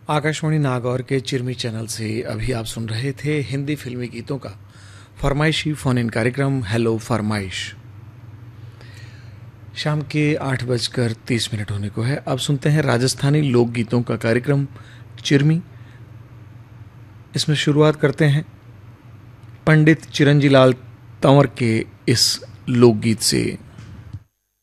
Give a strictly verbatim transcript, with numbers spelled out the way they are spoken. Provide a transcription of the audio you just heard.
आकाशवाणी नागौर के चिरमी चैनल से अभी आप सुन रहे थे हिंदी फिल्मी गीतों का फरमाइशी फोन इन कार्यक्रम हेलो फरमाइश। शाम के आठ बजकर तीस मिनट होने को है। अब सुनते हैं राजस्थानी लोकगीतों का कार्यक्रम चिरमी। इसमें शुरुआत करते हैं पंडित चिरंजीलाल तंवर के इस लोकगीत से।